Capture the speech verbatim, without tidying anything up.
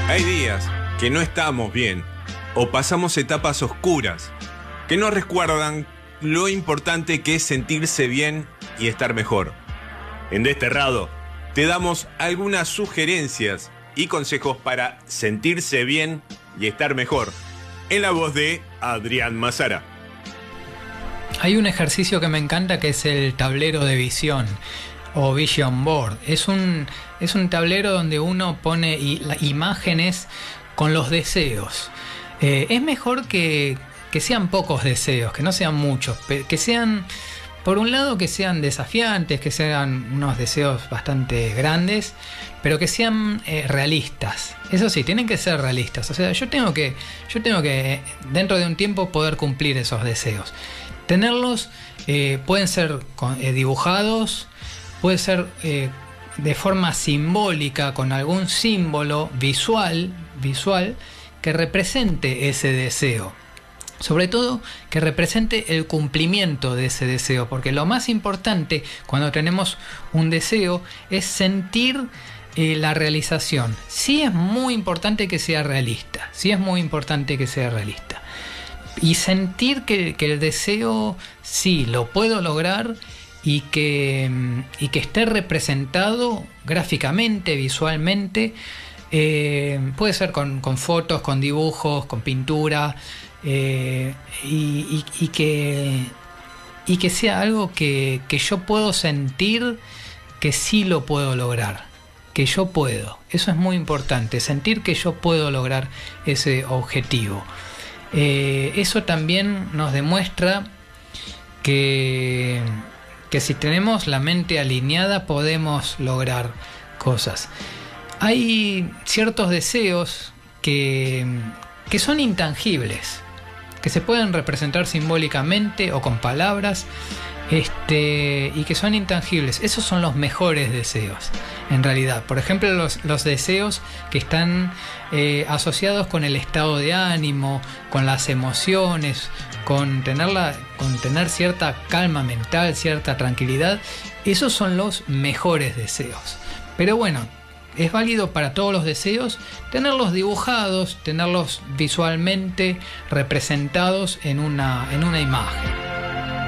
Hay días que no estamos bien o pasamos etapas oscuras que nos recuerdan lo importante que es sentirse bien y estar mejor. En Desterrado te damos algunas sugerencias y consejos para sentirse bien y estar mejor, en la voz de Adrián Mazara. Hay un ejercicio que me encanta que es el tablero de visión o Vision Board. Es un, es un tablero donde uno pone i- imágenes con los deseos. Eh, es mejor que, que sean pocos deseos, que no sean muchos, pe- que sean, por un lado, que sean desafiantes, que sean unos deseos bastante grandes, pero que sean eh, realistas. Eso sí, tienen que ser realistas. O sea, yo tengo que, yo tengo que dentro de un tiempo poder cumplir esos deseos. Tenerlos, eh, pueden ser con, eh, dibujados, puede ser eh, de forma simbólica, con algún símbolo visual, visual que represente ese deseo. Sobre todo que represente el cumplimiento de ese deseo, porque lo más importante cuando tenemos un deseo es sentir eh, la realización. Sí es muy importante que sea realista, sí es muy importante que sea realista. Y sentir que, que el deseo sí lo puedo lograr y que, y que esté representado gráficamente, visualmente. Eh, puede ser con, con fotos, con dibujos, con pintura, eh, y, y, y, que, y que sea algo que, que yo puedo sentir que sí lo puedo lograr, que yo puedo. Eso es muy importante, sentir que yo puedo lograr ese objetivo. Eh, eso también nos demuestra que, que si tenemos la mente alineada podemos lograr cosas. Hay ciertos deseos que, que son intangibles, que se pueden representar simbólicamente o con palabras, este, y que son intangibles. Esos son los mejores deseos, en realidad. Por ejemplo, los, los deseos que están eh, asociados con el estado de ánimo, con las emociones, con tener, la, con tener cierta calma mental, cierta tranquilidad. Esos son los mejores deseos. Pero bueno, es válido para todos los deseos tenerlos dibujados, tenerlos visualmente representados en una, en una imagen.